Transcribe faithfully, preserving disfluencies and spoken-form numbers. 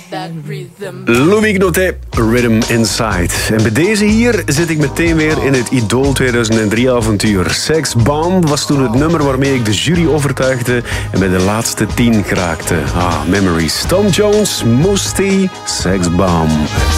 Louis Notet, Rhythm Inside. En bij deze hier zit ik meteen weer in het Idol tweeduizend drie avontuur. Sex Bomb was toen het nummer waarmee ik de jury overtuigde en bij de laatste tien geraakte. Ah, memories. Tom Jones, Moostie, Sex Bomb.